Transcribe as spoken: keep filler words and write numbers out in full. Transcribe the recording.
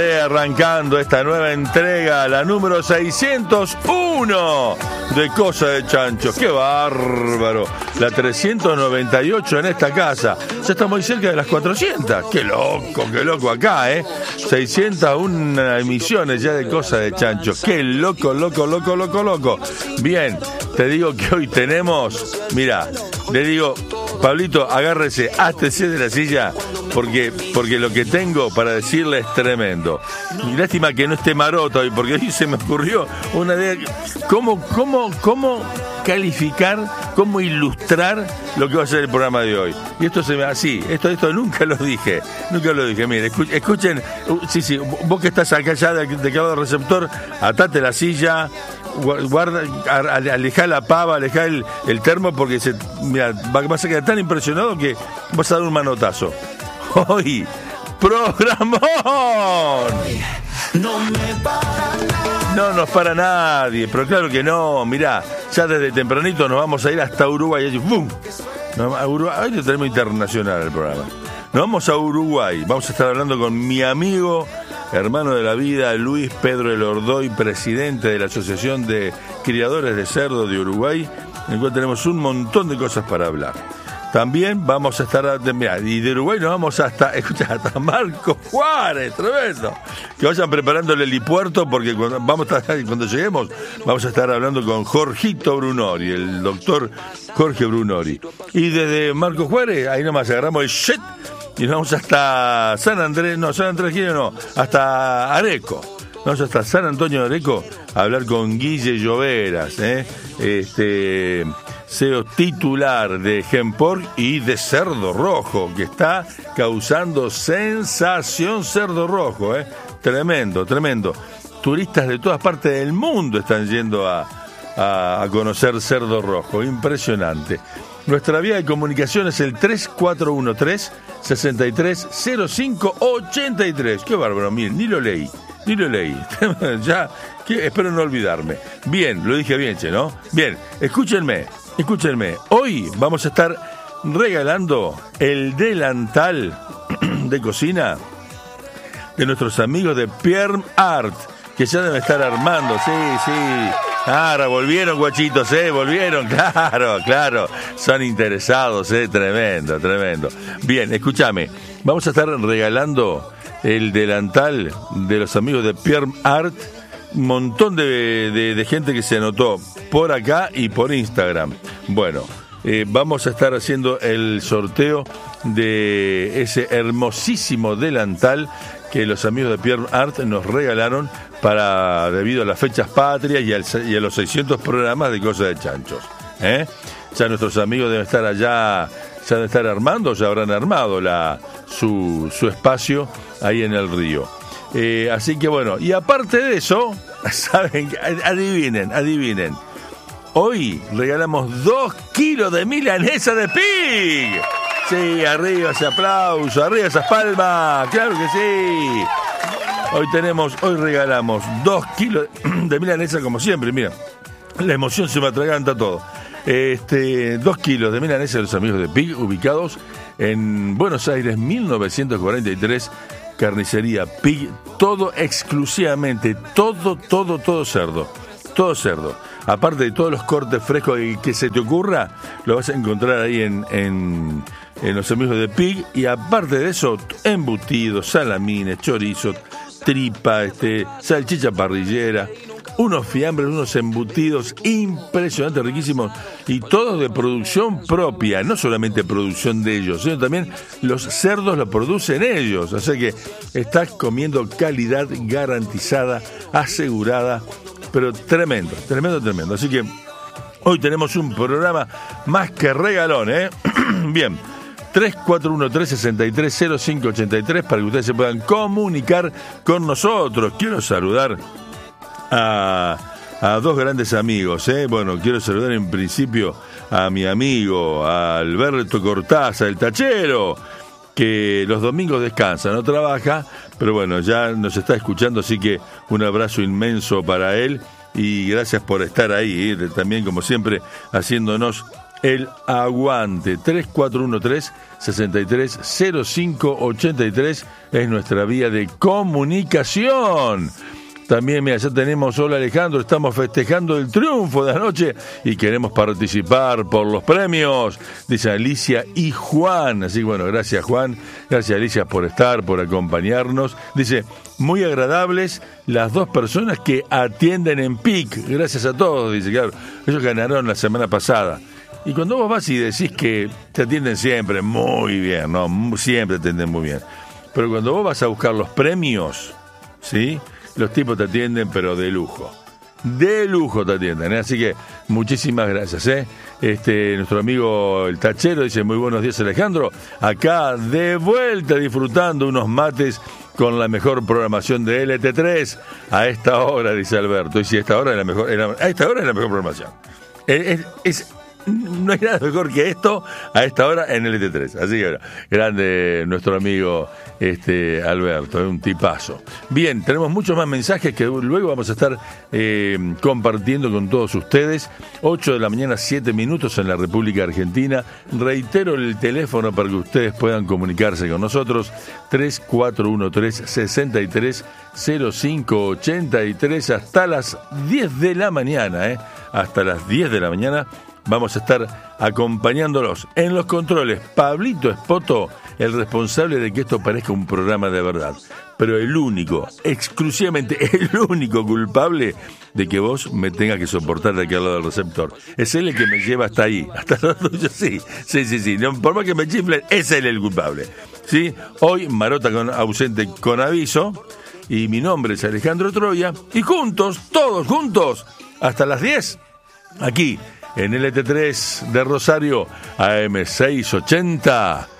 Arrancando esta nueva entrega, la número seiscientos uno de Cosa de Chanchos. ¡Qué bárbaro! La trescientos noventa y ocho en esta casa. Ya estamos muy cerca de las cuatrocientas. ¡Qué loco, qué loco acá, eh! seiscientas uno emisiones ya de Cosa de Chanchos. ¡Qué loco, loco, loco, loco, loco! Bien, te digo que hoy tenemos... Mira, le digo... Pablito, agárrese, hástese de la silla, porque, porque lo que tengo para decirle es tremendo. Y lástima que no esté Maroto hoy, porque hoy se me ocurrió una idea. ¿Cómo, cómo, cómo calificar, cómo ilustrar lo que va a ser el programa de hoy? Y esto se me así, esto, esto nunca lo dije, nunca lo dije. Miren, escuchen, escuchen sí, sí, vos que estás acá ya de, de cada receptor, atate la silla. Guarda, alejá la pava, alejá el, el termo, porque se, mira, vas a quedar tan impresionado que vas a dar un manotazo. Hoy, programón. No nos para nadie, pero claro que no. Mirá, ya desde tempranito nos vamos a ir hasta Uruguay. Y ¡bum! A Uruguay. Hoy tenemos internacional el programa. Nos vamos a Uruguay. Vamos a estar hablando con mi amigo, hermano de la vida, Luis Pedro Elordoy, presidente de la Asociación de Criadores de Cerdo de Uruguay, en el cual tenemos un montón de cosas para hablar. También vamos a estar, mirá, y de Uruguay nos vamos hasta, escucha, hasta Marcos Juárez, tremendo. Que vayan preparando el helipuerto, porque cuando, vamos a estar, cuando lleguemos vamos a estar hablando con Jorgito Brunori, el doctor Jorge Brunori. Y desde Marcos Juárez, ahí nomás agarramos el shit y nos vamos hasta San Andrés, no, San Andrés Gil, no, hasta Areco. Vamos hasta San Antonio de Areco a hablar con Guille Lloveras, ¿eh? este C E O titular de Genpork y de Cerdo Rojo, que está causando sensación Cerdo Rojo, ¿eh? Tremendo, tremendo. Turistas de todas partes del mundo están yendo a, a, a conocer Cerdo Rojo, impresionante. Nuestra vía de comunicación es el tres cuatro uno tres, seis tres cero cinco ocho tres. Qué bárbaro, miren, ni lo leí, ni lo leí. Ya, que, espero no olvidarme. Bien, lo dije bien, che, ¿no? Bien, escúchenme, escúchenme. Hoy vamos a estar regalando el delantal de cocina de nuestros amigos de Pierre Art, que ya deben estar armando, sí, sí. Ahora volvieron, guachitos, eh, volvieron, claro, claro, son interesados, eh, tremendo, tremendo. Bien, escúchame, vamos a estar regalando el delantal de los amigos de Pierre Art, un montón de, de, de gente que se anotó por acá y por Instagram. Bueno, eh, vamos a estar haciendo el sorteo de ese hermosísimo delantal que los amigos de Pierre Art nos regalaron para debido a las fechas patrias y, al, y a los seiscientos programas de Cosa de Chanchos. ¿eh? Ya nuestros amigos deben estar allá, ya deben estar armando, ya habrán armado la, su, su espacio ahí en el río. Eh, así que bueno, y aparte de eso, saben, adivinen, adivinen. Hoy regalamos dos kilos de milanesa de pig. Sí, arriba ese aplauso, arriba esas palmas, claro que sí. Hoy tenemos, hoy regalamos dos kilos de milanesa como siempre, mira, la emoción se me atraganta todo. Este, dos kilos de milanesa de los amigos de Pig, ubicados en Buenos Aires, mil novecientos cuarenta y tres, carnicería Pig, todo exclusivamente, todo, todo, todo cerdo, todo cerdo. Aparte de todos los cortes frescos que se te ocurra, lo vas a encontrar ahí en, en, en los amigos de Pig. Y aparte de eso, embutidos, salamines, chorizos, tripa, este, salchicha parrillera, unos fiambres, unos embutidos impresionantes, riquísimos, y todos de producción propia, no solamente producción de ellos, sino también los cerdos lo producen ellos. O sea que estás comiendo calidad garantizada, asegurada, pero tremendo, tremendo, tremendo. Así que hoy tenemos un programa más que regalón, ¿eh? Bien, tres cuatro uno tres, seis tres cero cinco ocho tres para que ustedes se puedan comunicar con nosotros. Quiero saludar a, a dos grandes amigos, ¿eh? Bueno, quiero saludar en principio a mi amigo a Alberto Cortázar, el tachero, que los domingos descansa, no trabaja, pero bueno, ya nos está escuchando, así que un abrazo inmenso para él y gracias por estar ahí, ¿eh? También como siempre haciéndonos El Aguante. Tres cuatro uno tres, seis tres cero cinco ocho tres es nuestra vía de comunicación. También, mira, ya tenemos, hola Alejandro, estamos festejando el triunfo de anoche y queremos participar por los premios, dice Alicia y Juan. Así que bueno, gracias Juan, gracias Alicia por estar, por acompañarnos. Dice, muy agradables las dos personas que atienden en P I C, gracias a todos, dice, claro, ellos ganaron la semana pasada. Y cuando vos vas y decís que te atienden siempre muy bien, ¿no? Siempre te atienden muy bien. Pero cuando vos vas a buscar los premios, ¿sí?, los tipos te atienden, pero de lujo. De lujo te atienden, ¿eh? Así que muchísimas gracias, ¿eh? Este, nuestro amigo el Tachero dice, muy buenos días Alejandro, acá de vuelta disfrutando unos mates con la mejor programación de L T tres a esta hora, dice Alberto. Y si a esta hora es la mejor, a esta hora es la mejor programación. Es, es, es no hay nada mejor que esto a esta hora en L T tres. Así que grande nuestro amigo este Alberto, es un tipazo. Bien, tenemos muchos más mensajes que luego vamos a estar eh, compartiendo con todos ustedes. ocho de la mañana, siete minutos en la República Argentina. Reitero el teléfono para que ustedes puedan comunicarse con nosotros. tres cuatro uno tres, seis tres cero cinco ocho tres hasta las diez de la mañana, ¿eh? Hasta las diez de la mañana. Vamos a estar acompañándolos en los controles. Pablito Espoto, el responsable de que esto parezca un programa de verdad. Pero el único, exclusivamente el único culpable de que vos me tengas que soportar de aquel lado del receptor. Es él el que me lleva hasta ahí, hasta los tuyos, sí, sí, sí, sí. No, por más que me chiflen, es él el culpable. ¿Sí? Hoy, Marota con, ausente con aviso, y mi nombre es Alejandro Troya, y juntos, todos juntos, hasta las diez, aquí, en L T tres de Rosario, A M seiscientos ochenta,